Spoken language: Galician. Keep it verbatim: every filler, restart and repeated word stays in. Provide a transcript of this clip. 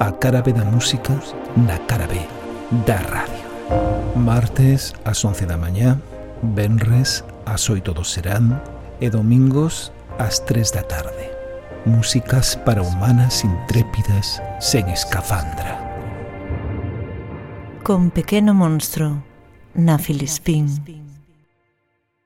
a cara B da música na cara B da radio. Martes ás once da mañá, venres ás oito do serán e domingos ás tres da tarde. Músicas para humanas intrépidas sen escafandra. Con Pequeno Monstro, na Filispín.